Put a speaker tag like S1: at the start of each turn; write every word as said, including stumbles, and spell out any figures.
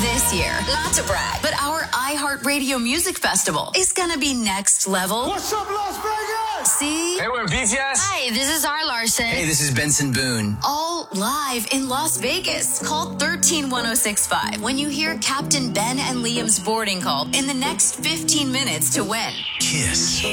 S1: This year, not to brag, but our iHeartRadio Music Festival is gonna be next level.
S2: What's up, Las Vegas?
S1: See?
S3: Hey, we're B T S.
S1: Hi, this is R. Larson.
S4: Hey, this is Benson Boone.
S1: All live in Las Vegas. Call one three one oh six five when you hear Captain Ben and Liam's boarding call in the next fifteen minutes to win.
S4: Kiss.